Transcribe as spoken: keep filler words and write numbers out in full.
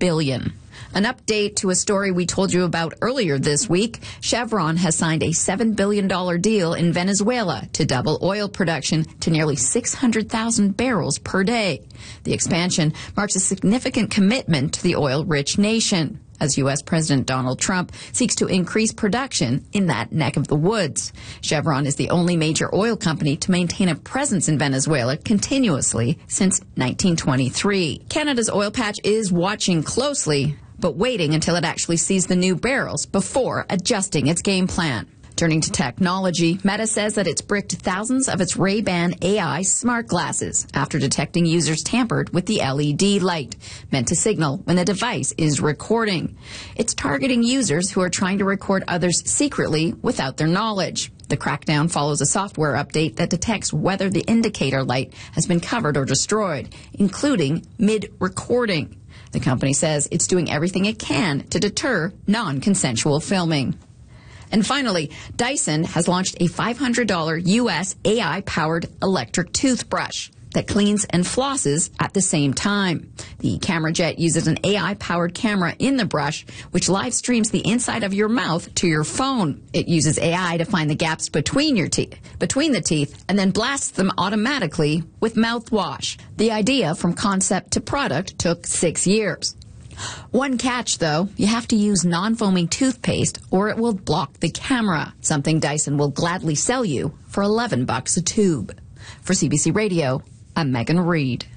billion dollars. An update to a story we told you about earlier this week. Chevron has signed a seven billion dollars deal in Venezuela to double oil production to nearly six hundred thousand barrels per day. The expansion marks a significant commitment to the oil-rich nation, as U S President Donald Trump seeks to increase production in that neck of the woods. Chevron is the only major oil company to maintain a presence in Venezuela continuously since nineteen twenty-three. Canada's oil patch is watching closely, but waiting until it actually sees the new barrels before adjusting its game plan. Turning to technology, Meta says that it's bricked thousands of its Ray-Ban A I smart glasses after detecting users tampered with the L E D light, meant to signal when the device is recording. It's targeting users who are trying to record others secretly without their knowledge. The crackdown follows a software update that detects whether the indicator light has been covered or destroyed, including mid-recording. The company says it's doing everything it can to deter non-consensual filming. And finally, Dyson has launched a five hundred dollars U S A I-powered electric toothbrush that cleans and flosses at the same time. The Camera Jet uses an A I-powered camera in the brush, which live streams the inside of your mouth to your phone. It uses A I to find the gaps between your teeth, between the teeth, and then blasts them automatically with mouthwash. The idea from concept to product took six years. One catch, though, you have to use non-foaming toothpaste or it will block the camera, something Dyson will gladly sell you for eleven bucks a tube. For C B C Radio, I'm Megan Reed.